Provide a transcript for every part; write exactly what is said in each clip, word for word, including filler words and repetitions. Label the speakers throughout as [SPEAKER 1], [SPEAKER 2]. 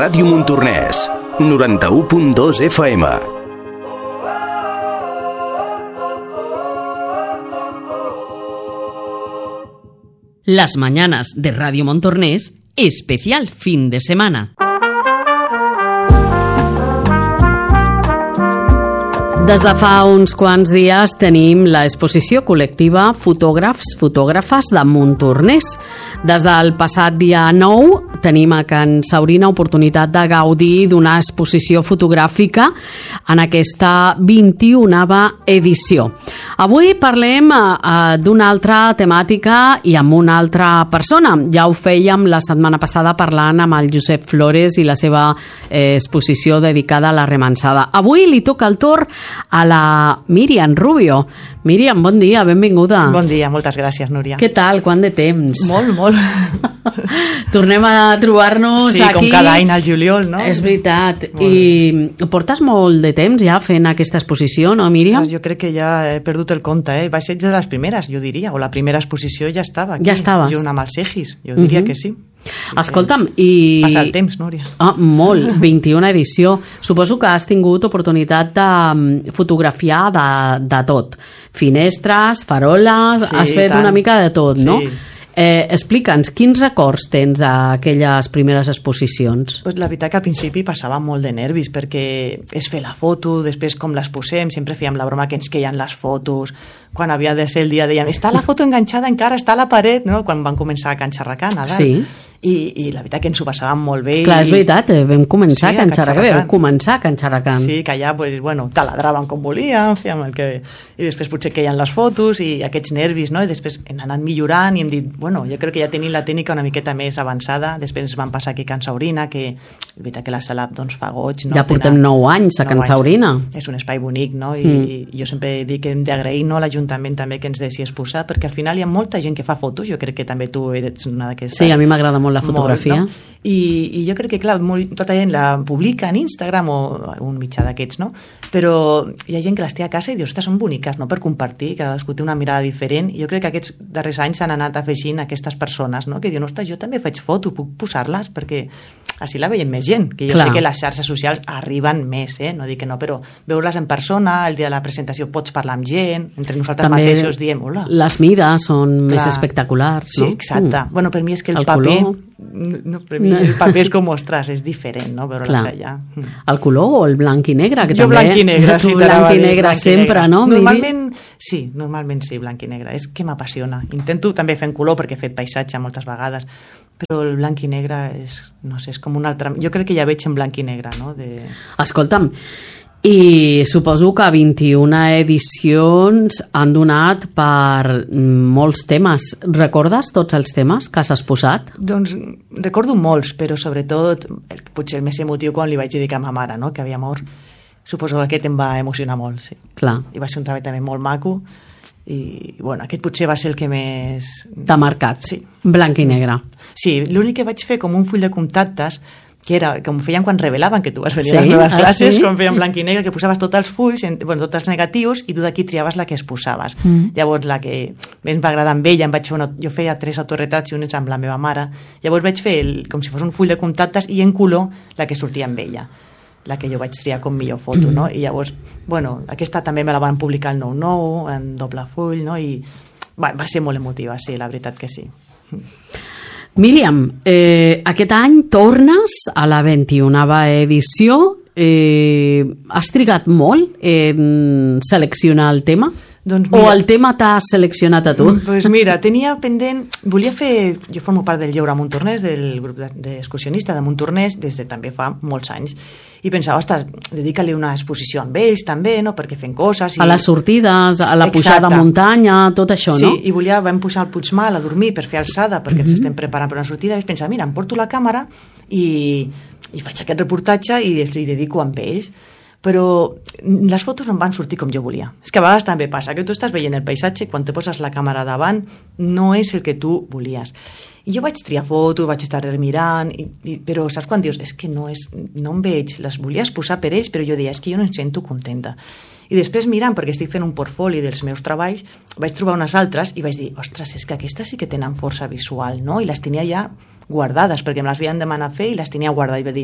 [SPEAKER 1] Ràdio Montornès, noranta-u punt dos F M.
[SPEAKER 2] Las mañanas de Radio Montornès, especial fin de semana. Des de fa uns quants dies tenim l'exposició col·lectiva Fotògrafs, Fotògrafes de Montornès. Des del passat dia nou tenim a Can Saurina oportunitat de gaudir d'una exposició fotogràfica en aquesta vint-i-unava edició. Avui parlem eh, d'una altra temàtica i amb una altra persona. Ja ho fèiem la setmana passada parlant amb el Josep Flores i la seva eh, exposició dedicada a la remansada. Avui li toca el torn a la Míriam Rubio. Míriam, bon dia, benvinguda.
[SPEAKER 3] Bon dia, moltes gràcies, Núria.
[SPEAKER 2] Què tal? Quant de temps?
[SPEAKER 3] Molt, molt.
[SPEAKER 2] Tornem a trobar-nos
[SPEAKER 3] sí,
[SPEAKER 2] aquí.
[SPEAKER 3] Sí, com cada any al juliol, no?
[SPEAKER 2] És veritat. Molt I bé. Portes molt de temps ja fent aquesta exposició, no, Míriam?
[SPEAKER 3] Ostres, jo crec que ja he perdut el compte, eh? Va ser de les primeres, jo diria, o la primera exposició ja estava aquí.
[SPEAKER 2] Ja estaves.
[SPEAKER 3] Jo amb els Segis, jo diria uh -huh. que sí.
[SPEAKER 2] Escolta'm, i...
[SPEAKER 3] Passa el temps, Núria.
[SPEAKER 2] Ah, molt, vint-i-una edició. Suposo que has tingut oportunitat de fotografiar de, de tot. Finestres, faroles, sí, has fet tant. Una mica de tot, no?
[SPEAKER 3] Sí.
[SPEAKER 2] Eh, explica'ns, quins records tens d'aquelles primeres exposicions?
[SPEAKER 3] Pues la veritat que al principi passava molt de nervis, perquè és fer la foto, després com les posem, sempre fèiem la broma que ens queien les fotos, quan havia de ser el dia dèiem, està la foto enganxada encara, està a la paret, no? Quan van començar a canxarracar, a dalt.
[SPEAKER 2] Sí.
[SPEAKER 3] I, i la veritat que ens ho passàvem molt bé.
[SPEAKER 2] Clar, és
[SPEAKER 3] i...
[SPEAKER 2] veritat, eh? vam començar
[SPEAKER 3] sí,
[SPEAKER 2] a canxarracar, vam començar a canxarracar.
[SPEAKER 3] Sí, que allà, pues, bueno, taladraven com volíem, fèiem el que... I després potser queien les fotos i aquests nervis, no? I després hem anat millorant i hem dit, bueno, jo crec que ja tenim la tècnica una miqueta més avançada, després ens van passar aquí a Can Saurina, que és veritat que la sala doncs, fa goig, no?
[SPEAKER 2] Ja portem Tenen... nou anys a Can Saurina.
[SPEAKER 3] És un espai bonic, no? I, mm. i jo sempre dic que hem d'agrair, no, a l'Ajuntament també que ens deixi exposar, perquè al final hi ha molta gent que fa fotos, jo crec que també tu eres una d'aquestes...
[SPEAKER 2] Sí, a mi m'agrada molt la fotografia. Molt, no?
[SPEAKER 3] I, i jo crec que, clar, molt, tota gent la publica en Instagram o un mitjà d'aquests, no? Però hi ha gent que les té a casa i diu, ostres, són boniques, no?, per compartir, cadascú té una mirada diferent, i jo crec que aquests darrers anys s'han anat afegint aquestes persones, no?, que diuen, ostres, jo també faig foto, puc posar-les, perquè així la veiem més gent, que jo clar. Sé que les xarxes socials arriben més, eh? No dic que no, però veure-les en persona, el dia de la presentació pots parlar amb gent, entre nosaltres també mateixos diem, hola.
[SPEAKER 2] Les mides són clar. Més espectaculars,
[SPEAKER 3] sí,
[SPEAKER 2] no?
[SPEAKER 3] Sí, exacte. Mm. Bueno, per mi és que el,
[SPEAKER 2] el
[SPEAKER 3] paper...
[SPEAKER 2] Color.
[SPEAKER 3] No, per mi no. El paper és com, ostres, és diferent, no?, veure-les allà.
[SPEAKER 2] El color o el blanc i negre, que
[SPEAKER 3] jo
[SPEAKER 2] també...
[SPEAKER 3] blanc i negre, sí,
[SPEAKER 2] blanc i negre sempre,
[SPEAKER 3] negre.
[SPEAKER 2] no?
[SPEAKER 3] Normalment, sí, normalment sí, blanc i negre. És que m'apassiona. Intento també fer en color, perquè he fet paisatge moltes vegades, però el blanc i negre és, no sé, és com un altre... Jo crec que ja veig en blanc i negre, no? De...
[SPEAKER 2] Escolta'm, i suposo que vint-i-una edicions han donat per molts temes. Recordes tots els temes que has exposat?
[SPEAKER 3] Doncs recordo molts, però sobretot el, potser el més emotiu quan li vaig dedicar a ma mare, no?, que havia mort. Suposo que aquest em va emocionar molt, sí.
[SPEAKER 2] Clar.
[SPEAKER 3] I va ser un treball també molt maco i, bueno, aquest potser va ser el que més...
[SPEAKER 2] T'ha marcat?
[SPEAKER 3] Sí.
[SPEAKER 2] Blanc i negre.
[SPEAKER 3] Sí, l'únic que vaig fer com un full de contactes que era com feien quan revelaven, que tu vas venir
[SPEAKER 2] sí?
[SPEAKER 3] a les meves classes,
[SPEAKER 2] ah, sí?
[SPEAKER 3] quan feien blanc i negre, que posaves tots els fulls, bueno, tots els negatius, i tu d'aquí triaves la que es posaves. Mm. Llavors, la que més va agradar amb ella, em vaig fer una, jo feia tres autorretrats i un amb la meva mare, llavors vaig fer el, com si fos un full de contactes i en color la que sortia amb ella, la que jo vaig triar com millor foto, mm. no? I llavors, bueno, aquesta també me la van publicar al nou nou, en doble full, no? I va, va ser molt emotiva, sí, la veritat que sí.
[SPEAKER 2] Míriam, eh, aquest any tornes a la vint-i-unava edició. Eh, has trigat molt en seleccionar el tema?
[SPEAKER 3] Doncs mira,
[SPEAKER 2] o el tema t'ha seleccionat a tu?
[SPEAKER 3] Doncs pues mira, tenia pendent... Volia fer... Jo formo part del Lleure Montornès, del grup d'excursionista de Montornès, des de també fa molts anys. I pensava, ostres, dedica-li una exposició amb ells també, no?, perquè fent coses... I...
[SPEAKER 2] A les sortides, a la pujada a muntanya, tot això,
[SPEAKER 3] sí,
[SPEAKER 2] no?
[SPEAKER 3] Sí, i volia, vam pujar al Puigmal a dormir per fer alçada, perquè mm-hmm. ens estem preparant per una sortida, i vaig pensar, mira, em porto la càmera i, i faig aquest reportatge i li dedico amb ells. Però les fotos no em van sortir com jo volia. És que a vegades també passa que tu estàs veient el paisatge, quan te poses la càmera davant no és el que tu volies. I jo vaig triar foto, vaig estar mirant, i, i, però saps quan dius, és que no, és, no em veig, les volies posar per ells, però jo deia, és que jo no em sento contenta. I després mirant, perquè estic fent un portfoli dels meus treballs, vaig trobar unes altres i vaig dir, ostres, és que aquestes sí que tenen força visual, no? I les tenia ja guardades, perquè me les havien demanat fer i les tenia guardades. I vaig dir,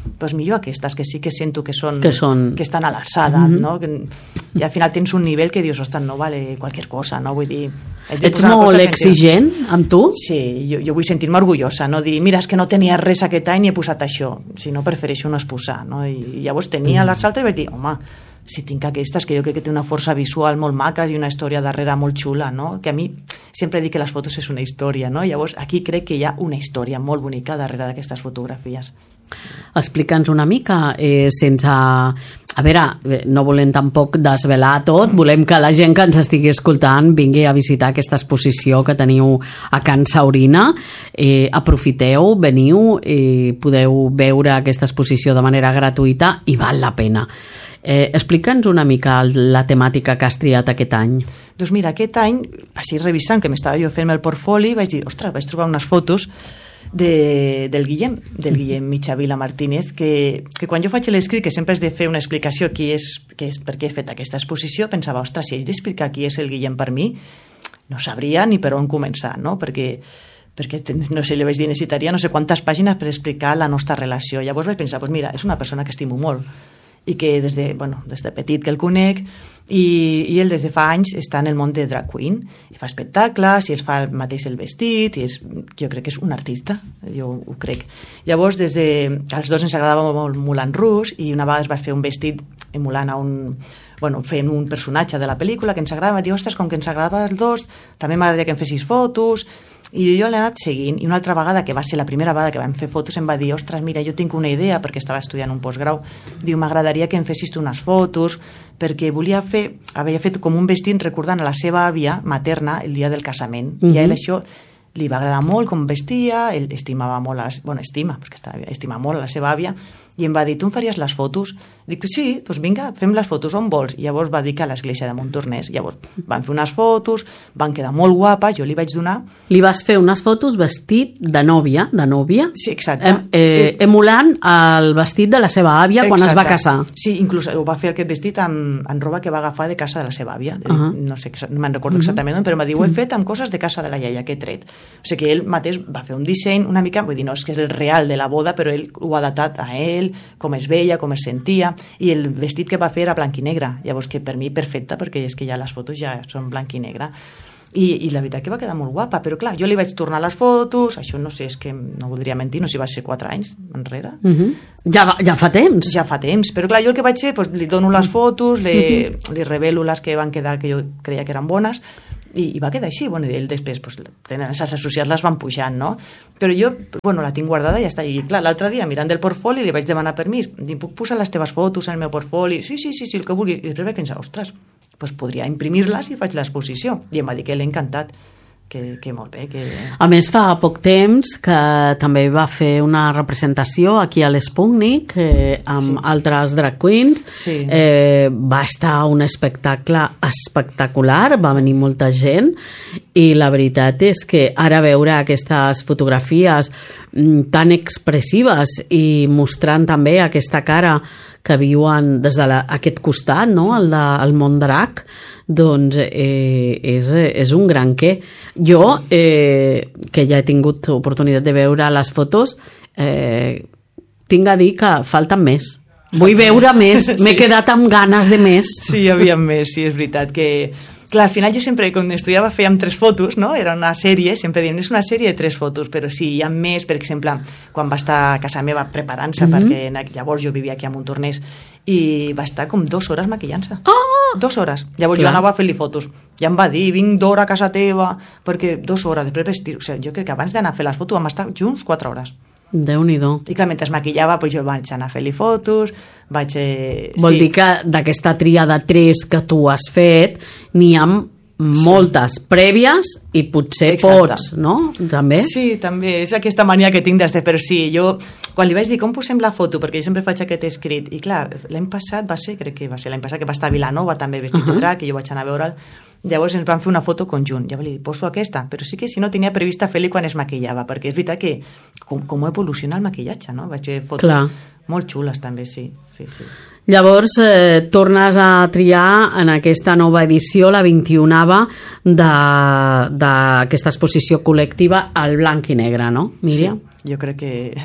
[SPEAKER 3] pues millor aquestes, que sí que sento que són,
[SPEAKER 2] que, són...
[SPEAKER 3] que estan a l'alçada, mm-hmm. no? Que, i al final tens un nivell que dius, ostres, no vale qualsevol cosa, no? Vull dir...
[SPEAKER 2] Ets molt exigent amb tu?
[SPEAKER 3] Sí, jo, jo vull sentir-me orgullosa, no dir, mira, és que no tenia res aquest any i he posat això, si no prefereixo no exposar, no? I llavors tenia les altres i vaig dir, home, si tinc aquestes, que jo crec que té una força visual molt maca i una història darrere molt xula, no? Que a mi sempre dic que les fotos és una història, no? Llavors aquí crec que hi ha una història molt bonica darrere d'aquestes fotografies.
[SPEAKER 2] Explica'ns una mica, eh, sense... A veure, no volem tampoc desvelar tot, volem que la gent que ens estigui escoltant vingui a visitar aquesta exposició que teniu a Can Saurina. Eh, aprofiteu, veniu, eh, podeu veure aquesta exposició de manera gratuïta i val la pena. Eh, explica'ns una mica la temàtica que has triat aquest any.
[SPEAKER 3] Doncs mira, aquest any, així revisant, que m'estava jo fent el portfoli, vaig dir, ostres, vaig trobar unes fotos de, del Guillem, del Guillem Michavila Martínez, que, que quan jo faig l'escrit, que sempre és de fer una explicació qui és, qui és, per què he fet aquesta exposició, pensava, ostres, si haig d'explicar qui és el Guillem per mi, no sabria ni per on començar, no? Perquè, perquè no sé, li vaig dir, necessitaria no sé quantes pàgines per explicar la nostra relació. Llavors vaig pensar, doncs mira, és una persona que estimo molt, i que des de, bueno, des de petit que el conec, i, i ell des de fa anys està en el món de drag queen, i fa espectacles, i es fa el mateix el vestit, i és, jo crec que és un artista, jo ho crec. Llavors, des de, als dos ens agradava molt Moulin Rouge, i una vegada es va fer un vestit emulant a un, bueno, fent un personatge de la pel·lícula que ens agradava, va dir, ostres, com que ens agradava els dos, també m'agradaria que em fessis fotos, i jo l'he anat seguint, i una altra vegada, que va ser la primera vegada que vam fer fotos, em va dir, ostres, mira, jo tinc una idea, perquè estava estudiant un postgrau, diu, m'agradaria que em fessis tu unes fotos, perquè volia fer, havia fet com un vestit recordant a la seva àvia materna el dia del casament, mm-hmm. i a ell això li va agradar molt com vestia, ell estimava molt, a la, bueno, estima, perquè estava, estima molt a la seva àvia, i em va dir, tu em faries les fotos? Dic, sí, doncs vinga, fem les fotos, on vols? I llavors va dir que a l'església de Montornès. Llavors van fer unes fotos, van quedar molt guapes, jo li vaig donar...
[SPEAKER 2] Li vas fer unes fotos vestit de nòvia, de nòvia?
[SPEAKER 3] Sí, exacte.
[SPEAKER 2] Em, eh, emulant el vestit de la seva àvia quan exacte. Es va casar.
[SPEAKER 3] Sí, inclús ho va fer aquest vestit amb, amb roba que va agafar de casa de la seva àvia. Uh-huh. No sé, no me'n recordo uh-huh. exactament, però em va dir, ho he fet amb coses de casa de la iaia que he tret. O sigui que ell mateix va fer un disseny una mica, vull dir, no és que és el real de la boda, però ell ho ha datat a ell, com es veia, com es sentia, i el vestit que va fer era blanc i negre, llavors que per mi perfecte, perquè és que ja les fotos ja són blanc i negre, i, i la veritat que va quedar molt guapa, però clar, jo li vaig tornar les fotos, això no sé, és que no voldria mentir, no sé si va ser quatre anys enrere.
[SPEAKER 2] Uh-huh. Ja, ja fa temps.
[SPEAKER 3] Ja fa temps, però clar, jo el que vaig fer, doncs, li dono les fotos, li, uh-huh. li revelo les que van quedar, que jo creia que eren bones, i, i va quedar així, bueno, i ell després pues, tenen els associats les van pujant, no? Però jo, bueno, la tinc guardada i ja està, i clar, l'altre dia mirant el portfoli li vaig demanar permís, dic, puc posar les teves fotos en el meu portfoli? Sí, sí, sí, sí, el que vulgui, i després vaig pensar, ostres, pues podria imprimir-les i faig l'exposició, i em va dir que l'he encantat, que, que molt bé. Que...
[SPEAKER 2] A més, fa poc temps que també va fer una representació aquí a l'Sputnik eh, amb sí. altres drag queens.
[SPEAKER 3] Sí.
[SPEAKER 2] Eh, va estar un espectacle espectacular, va venir molta gent i la veritat és que ara veure aquestes fotografies tan expressives i mostrant també aquesta cara que viuen des d'aquest de costat, no? el, de, el món drac, doncs eh, és, és un gran què. Jo, eh, que ja he tingut oportunitat de veure les fotos, eh, tinc a dir que falten més. Vull veure més, sí. M'he quedat amb ganes de més.
[SPEAKER 3] Sí, hi havia més, sí, és veritat que... Clar, al final jo sempre, quan estudiava, fèiem tres fotos, no? Era una sèrie, sempre diem, és una sèrie de tres fotos, però sí, hi ha més, per exemple, quan va estar a casa meva preparant-se, mm-hmm. perquè llavors jo vivia aquí a Montornès, i va estar com dues hores maquillant-se.
[SPEAKER 2] Oh!
[SPEAKER 3] Dues hores. Llavors
[SPEAKER 2] Clar.
[SPEAKER 3] Jo anava a fer-li fotos. Ja em va dir, vinc d'hora a casa teva, perquè dues hores, després vestir... O sigui, jo crec que abans d'anar a fer les fotos vam estar junts quatre hores.
[SPEAKER 2] Déu-n'hi-do.
[SPEAKER 3] I clar, mentre es maquillava, doncs jo vaig anar a fer-li fotos, vaig... Eh,
[SPEAKER 2] Vol
[SPEAKER 3] sí.
[SPEAKER 2] dir que d'aquesta tria de tres que tu has fet, n'hi ha moltes sí. prèvies i potser Exacte. Pots, no? També?
[SPEAKER 3] Sí, també. És aquesta mania que tinc des de per si. Jo, quan li vaig dir com posem la foto, perquè jo sempre faig aquest escrit, i clar, l'any passat va ser, crec que va ser l'any passat, que va estar a Vilanova també vestit uh-huh. de drac, i jo vaig anar a veure'l. Llavors ens van fer una foto conjunt. Ja li dic, poso aquesta, però sí que si no tenia prevista fer-li quan es maquillava, perquè és veritat que com, com evoluciona el maquillatge, no? Vaig fer fotos Clar. Molt xules també, sí. sí, sí.
[SPEAKER 2] Llavors eh, tornes a triar en aquesta nova edició, la vint-i-unava d'aquesta exposició col·lectiva al blanc i negre, no, Míriam?
[SPEAKER 3] Sí, jo crec que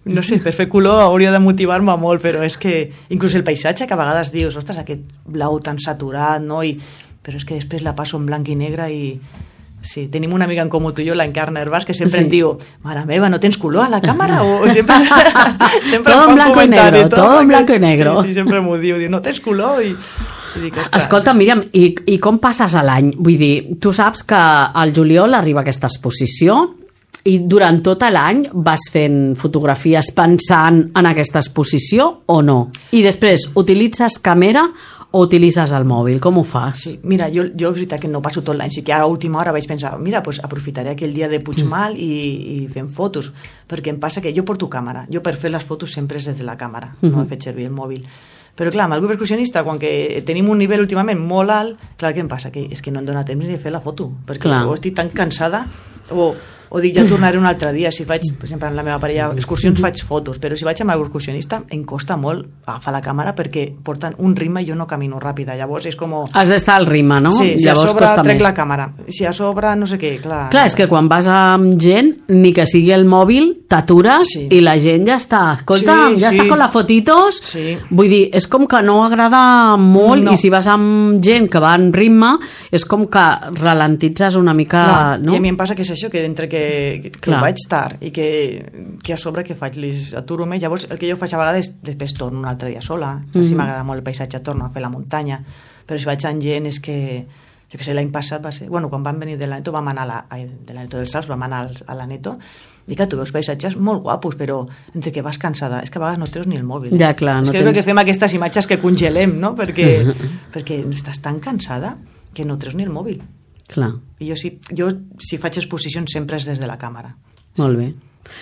[SPEAKER 3] no sé, per fer color hauria de motivar-me molt, però és que inclús el paisatge, que a vegades dius, ostres, aquest blau tan saturat, no? I, però és que després la passo en blanc i negre i... Sí, tenim una amiga en comú tu i jo, l'Encarna Herbàs, que sempre sí. em diu, mare meva, no tens color a la càmera? O sempre, sempre
[SPEAKER 2] todo en blanco y negro, todo, todo en blanco y negro.
[SPEAKER 3] Sí, sí, sempre m'ho diu, diu, no tens color? I, i dic,
[SPEAKER 2] escolta, Míriam, i, i com passes a l'any? Vull dir, tu saps que al juliol arriba aquesta exposició i durant tot l'any vas fent fotografies pensant en aquesta exposició o no? I després, utilitzes càmera o utilitzes el mòbil? Com ho fas?
[SPEAKER 3] Sí, mira, jo, jo és veritat que no passo tot l'any, sí que ara a última hora vaig pensar, mira, pues aprofitaré aquell dia de Puigmal i, i fem fotos, perquè em passa que jo porto càmera, jo per fer les fotos sempre és des de la càmera, uh-huh. no he fet servir el mòbil. Però clar, amb el grup excursionista, quan que tenim un nivell últimament molt alt, clar, què em passa? Que és que no em dóna temps ni de fer la foto, perquè clar. o estic tan cansada, o, o dic, ja tornaré un altre dia, si faig, per exemple, amb la meva parella, excursions faig fotos, però si vaig amb el grup excursionista em costa molt agafar la càmera perquè porten un ritme i jo no camino ràpida, llavors és com...
[SPEAKER 2] Has d'estar al ritme, no?
[SPEAKER 3] Sí, si
[SPEAKER 2] llavors
[SPEAKER 3] a sobre trec
[SPEAKER 2] més.
[SPEAKER 3] la càmera, si a sobre no sé què, clar...
[SPEAKER 2] Clar, és que quan vas amb gent, ni que sigui el mòbil, t'atures sí. i la gent ja està, escolta, sí, ja sí. està con la fotitos, sí. vull dir, és com que no agrada molt no. i si vas amb gent que va en ritme, és com que ralentitzes una mica...
[SPEAKER 3] Clar,
[SPEAKER 2] no?
[SPEAKER 3] I a mi em passa que és això, que d'entre que, que vaig tard i que, que a sobre que faig, les aturo més, llavors el que jo faig a vegades després torno un altre dia sola, mm -hmm. si m'agrada molt el paisatge torno a fer la muntanya, però si vaig amb gent és que, jo que sé, l'any passat va ser, bueno, quan vam venir de l'Aneto vam anar a la, ai, de l'Aneto dels Alps, vam anar a l'Aneto i que tu veus paisatges molt guapos, però entre que vas cansada, és que a vegades no treus ni el mòbil.
[SPEAKER 2] Ja, clar,
[SPEAKER 3] és
[SPEAKER 2] no
[SPEAKER 3] que
[SPEAKER 2] tens...
[SPEAKER 3] crec que fem aquestes imatges que congelem, no? Perquè, perquè estàs tan cansada que no treus ni el mòbil.
[SPEAKER 2] Clar.
[SPEAKER 3] I jo si, jo, si faig exposicions sempre és des de la càmera.
[SPEAKER 2] Molt bé.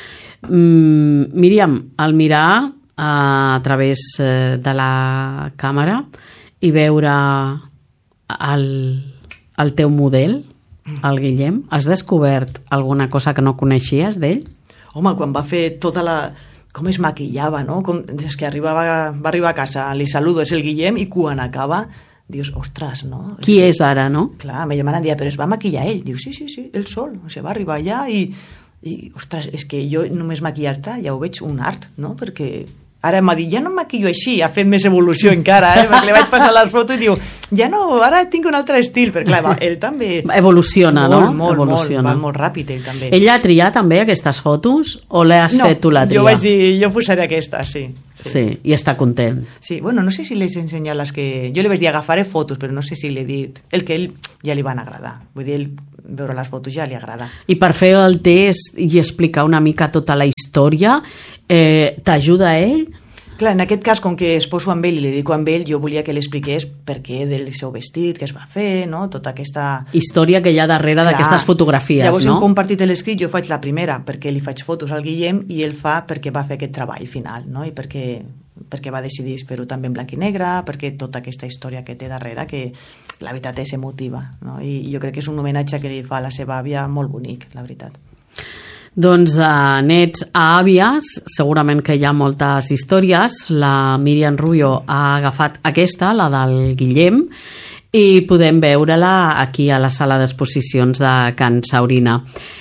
[SPEAKER 2] Mm, Míriam, al mirar a, a través de la càmera i veure el, el teu model, el Guillem, has descobert alguna cosa que no coneixies d'ell?
[SPEAKER 3] Home, quan va fer tota la... com es maquillava, no? Com, des que arribava, va arribar a casa, li saludo, és el Guillem, i quan acaba... dius, ostres, no?
[SPEAKER 2] Qui és, és ara, no?
[SPEAKER 3] Clar, ma germana em deia, però es va maquillar ell. Diu, sí, sí, sí, ell sol. O sigui, va arribar allà i, i, ostres, és que jo només maquillar-te ja ho veig un art, no? Perquè ara m'ha dit, ja no em maquillo així, ha fet més evolució encara, eh? Perquè li vaig passar les fotos i diu, ja no, ara tinc un altre estil, perquè clar, va, ell també...
[SPEAKER 2] Evoluciona,
[SPEAKER 3] molt,
[SPEAKER 2] no?
[SPEAKER 3] Molt,
[SPEAKER 2] Evoluciona.
[SPEAKER 3] molt, va molt ràpid, ell també.
[SPEAKER 2] Ell ha triat també aquestes fotos o l'has
[SPEAKER 3] no,
[SPEAKER 2] fet tu la tria?
[SPEAKER 3] Jo vaig dir, jo posaré aquestes, sí.
[SPEAKER 2] Sí, sí, i està content.
[SPEAKER 3] Sí, bueno, no sé si les he ensenyat les que... Jo li vaig dir, agafaré fotos, però no sé si l'he dit... El que ell ja li van agradar. Vull dir, ell veure les fotos ja li agrada.
[SPEAKER 2] I per fer el test i explicar una mica tota la història, eh, t'ajuda ell?
[SPEAKER 3] Clar, en aquest cas, com que es poso amb ell i li dic amb ell, jo volia que l'expliqués per què del seu vestit, què es va fer, no? Tota aquesta...
[SPEAKER 2] història que hi ha darrere d'aquestes fotografies,
[SPEAKER 3] llavors,
[SPEAKER 2] no?
[SPEAKER 3] hem compartit l'escrit, jo faig la primera perquè li faig fotos al Guillem i ell fa perquè va fer aquest treball final, no? I perquè, perquè va decidir fer-ho també en blanc i negre, perquè tota aquesta història que té darrere, que la veritat és emotiva, no? I jo crec que és un homenatge que li fa a la seva àvia molt bonic, la veritat.
[SPEAKER 2] Doncs de nets a àvies, segurament que hi ha moltes històries. La Míriam Rubio ha agafat aquesta, la del Guillem, i podem veure-la aquí a la sala d'exposicions de Can Saurina.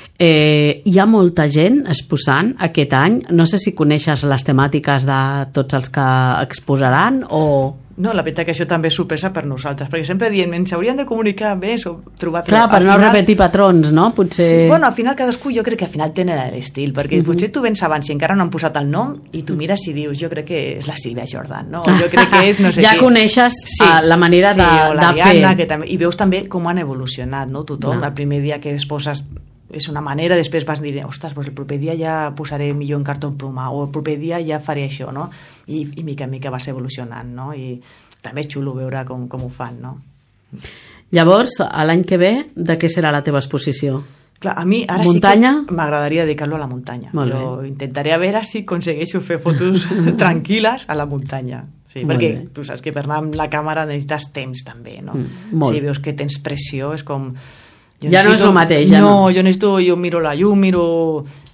[SPEAKER 2] Eh, hi ha molta gent exposant aquest any. No sé si coneixes les temàtiques de tots els que exposaran o...
[SPEAKER 3] No, la veritat que això també és sorpresa per nosaltres, perquè sempre diem, ens haurien de comunicar més o trobar...
[SPEAKER 2] Clar, per no repetir patrons, no? Potser...
[SPEAKER 3] Sí, bueno, al final cadascú, jo crec que al final tenen l'estil, perquè uh-huh. potser tu vens abans i encara no han posat el nom i tu mires i dius, jo crec que és la Sílvia Jordan, no? Jo crec que és no sé
[SPEAKER 2] ja
[SPEAKER 3] què.
[SPEAKER 2] coneixes sí, la manera
[SPEAKER 3] sí,
[SPEAKER 2] de,
[SPEAKER 3] o la
[SPEAKER 2] de
[SPEAKER 3] Diana,
[SPEAKER 2] fer.
[SPEAKER 3] Que també, i veus també com han evolucionat, no? Tothom, no. El primer dia que es poses és una manera, després vas dir, ostres, doncs el proper dia ja posaré millor en cartó ploma, o el proper dia ja faré això, no? I, i mica en mica vas evolucionant, no? I també és xulo veure com, com ho fan, no?
[SPEAKER 2] Llavors, l'any que ve, de què serà la teva exposició?
[SPEAKER 3] Clar, a mi ara
[SPEAKER 2] muntanya?
[SPEAKER 3] Sí que m'agradaria dedicar-lo a la muntanya.
[SPEAKER 2] Molt
[SPEAKER 3] però
[SPEAKER 2] bé.
[SPEAKER 3] Intentaré a veure si aconsegueixo fer fotos tranquil·les a la muntanya. Sí,
[SPEAKER 2] molt
[SPEAKER 3] perquè
[SPEAKER 2] bé.
[SPEAKER 3] tu saps que per anar amb la càmera necessites temps també, no?
[SPEAKER 2] Mm,
[SPEAKER 3] si veus que tens pressió és com...
[SPEAKER 2] Jo ja necessito, no és el mateix, ja
[SPEAKER 3] no.
[SPEAKER 2] no.
[SPEAKER 3] Jo necessito, jo miro la llum, miro...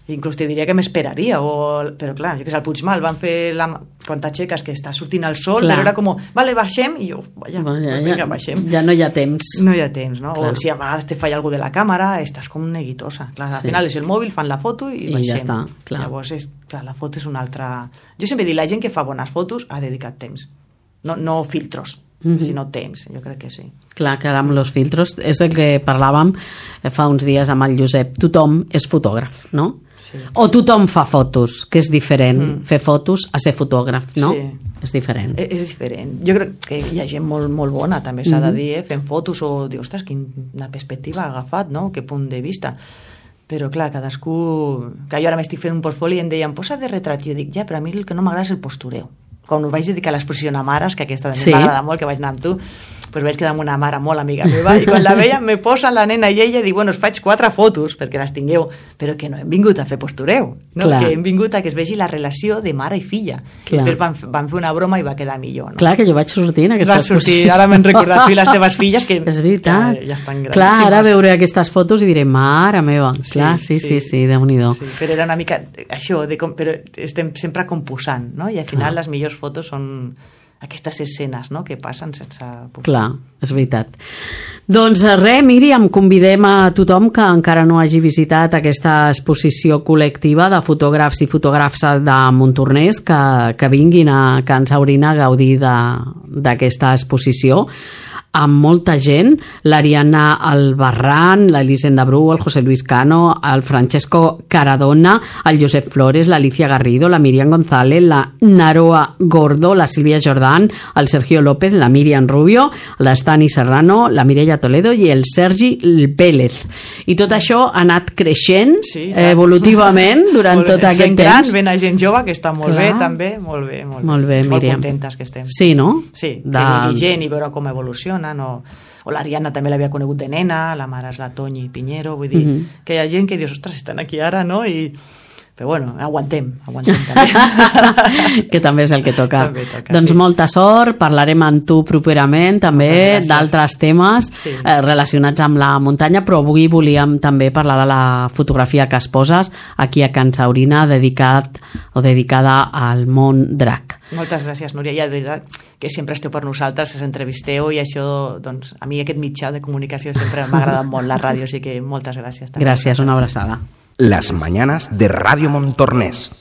[SPEAKER 3] inclús te diria que m'esperaria, o... però clar, jo que sé, al Puigmal van fer la... quan t'aixeques que està sortint el sol, clar. Però era com, vale, baixem, i jo, vaja,
[SPEAKER 2] Bueno, ja,
[SPEAKER 3] pues vinga,
[SPEAKER 2] ja,
[SPEAKER 3] baixem.
[SPEAKER 2] ja no hi ha temps.
[SPEAKER 3] No hi ha temps, no?
[SPEAKER 2] Clar.
[SPEAKER 3] O si a vegades te falla algú de la càmera, estàs com neguitosa. Clar, al
[SPEAKER 2] Sí.
[SPEAKER 3] final és el mòbil, fan la foto i,
[SPEAKER 2] I
[SPEAKER 3] baixem.
[SPEAKER 2] ja està, clar.
[SPEAKER 3] Llavors, és, clar, la foto és una altra... Jo sempre dic, la gent que fa bones fotos ha dedicat temps. No, no filtros,
[SPEAKER 2] Mhm.
[SPEAKER 3] sinó temps, jo crec que sí.
[SPEAKER 2] Clar, que ara amb els filtros és el que parlàvem fa uns dies amb el Josep. Tothom és fotògraf, no?
[SPEAKER 3] Sí.
[SPEAKER 2] O tothom fa fotos, que és diferent
[SPEAKER 3] Mm.
[SPEAKER 2] fer fotos a ser fotògraf, no?
[SPEAKER 3] Sí.
[SPEAKER 2] És diferent.
[SPEAKER 3] És, és diferent. Jo crec que hi ha gent molt, molt bona, també s'ha de dir, eh? Fent fotos o dir, ostres, quina perspectiva ha agafat, no? Que punt de vista. Però clar, cadascú... Que jo ara m'estic fent un portfoli i em deien, posa de retrat. I jo dic, ja, però a mi el que no m'agrada és el postureu. Quan ho vaig dedicar a l'exposició a mares, que aquesta també
[SPEAKER 2] Sí.
[SPEAKER 3] m'agrada molt, que vaig anar amb tu, doncs vaig quedar amb una mare molt amiga meva, i quan la veia me posa la nena i ella i dic, bueno, us faig quatre fotos perquè les tingueu, però que no hem vingut a fer postureu, no?
[SPEAKER 2] Clar.
[SPEAKER 3] Que hem vingut a que es vegi la relació de mare i filla. I
[SPEAKER 2] Clar.
[SPEAKER 3] després van, van fer una broma i va quedar millor, no?
[SPEAKER 2] Clar, que jo vaig sortir en aquesta
[SPEAKER 3] Vas sortir,
[SPEAKER 2] exposició.
[SPEAKER 3] ara m'han recordat tu i les teves filles que,
[SPEAKER 2] És veritat.
[SPEAKER 3] que ja estan grandíssimes.
[SPEAKER 2] Clar, ara veuré aquestes fotos i diré, mare meva. Clar, sí, sí, sí, sí Déu-n'hi-do.
[SPEAKER 3] Sí, però era una mica això, de com, però estem sempre composant, no? I al final
[SPEAKER 2] Clar.
[SPEAKER 3] les millors fotos són aquestes escenes, no?, que passen sense posar.
[SPEAKER 2] Clar, és veritat. Doncs res, Míriam, convidem a tothom que encara no hagi visitat aquesta exposició col·lectiva de fotògrafs i fotògrafs de Montornès que, que vinguin a Can Saurina a gaudir d'aquesta exposició amb molta gent, l'Ariana Albarrán, l'Elisenda Bru, el José Luis Cano, el Francesco Caradona, el Josep Flores, l'Alicia Garrido, la Miriam González, la Naroa Gordo, la Sílvia Jordán, el Sergio López, la Miriam Rubio, l'Estani Serrano, la Mireia Toledo i el Sergi Vélez. I tot això ha anat creixent
[SPEAKER 3] Sí,
[SPEAKER 2] eh, evolutivament durant tot
[SPEAKER 3] És
[SPEAKER 2] aquest
[SPEAKER 3] ben gran,
[SPEAKER 2] temps.
[SPEAKER 3] ben a gent jove, que està molt
[SPEAKER 2] Clar.
[SPEAKER 3] bé, també, molt bé, molt bé.
[SPEAKER 2] Molt bé,
[SPEAKER 3] molt
[SPEAKER 2] Míriam.
[SPEAKER 3] contentes que estem.
[SPEAKER 2] Sí, no?
[SPEAKER 3] Sí,
[SPEAKER 2] De-
[SPEAKER 3] que vingui gent i veure com evolucionen, o, o l'Ariana també l'havia conegut de nena, la mare és la Toñi Piñero, vull dir,
[SPEAKER 2] Mhm.
[SPEAKER 3] que hi ha gent que dius, ostres, estan aquí ara, no? I, però bueno, aguantem, aguantem també.
[SPEAKER 2] que també és el que toca.
[SPEAKER 3] També toca,
[SPEAKER 2] doncs
[SPEAKER 3] sí.
[SPEAKER 2] molta sort, parlarem amb tu properament també
[SPEAKER 3] Moltes gràcies.
[SPEAKER 2] d'altres temes
[SPEAKER 3] Sí.
[SPEAKER 2] eh, relacionats amb la muntanya, però avui volíem també parlar de la fotografia que es poses aquí a Can Saurina, dedicat o dedicada al món drac.
[SPEAKER 3] Moltes gràcies, Núria, i de veritat que sempre esteu per nosaltres, us entrevisteu, i això, doncs, a mi aquest mitjà de comunicació sempre m'ha agradat molt, la ràdio, així que moltes gràcies. també.
[SPEAKER 2] Gràcies, una abraçada.
[SPEAKER 1] Las mañanas de Radio Montornés.